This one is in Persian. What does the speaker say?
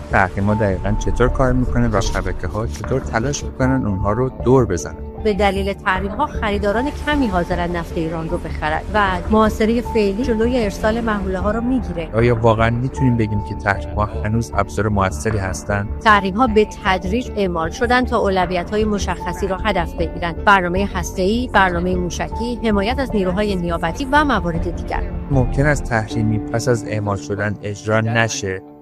تحریم‌ها دقیقاً چطور کار میکنه و شبکه‌ها چطور تلاش میکنن اونها رو دور بزنن. به دلیل تحریم‌ها خریداران کمی حاضرن نفت ایران رو بخرن و محاصره فعلی جلوی ارسال محموله‌ها رو میگیره. آیا واقعاً میتونیم بگیم که تحریم‌ها هنوز ابزار موثری هستن؟ تحریم‌ها به تدریج اعمال شدن تا اولویت‌های مشخصی را هدف بگیرن: برنامه هسته‌ای، برنامه موشکی، حمایت از نیروهای نیابتی و موارد دیگر. ممکن است تحریمی پس از اعمال شدن اجرا نشه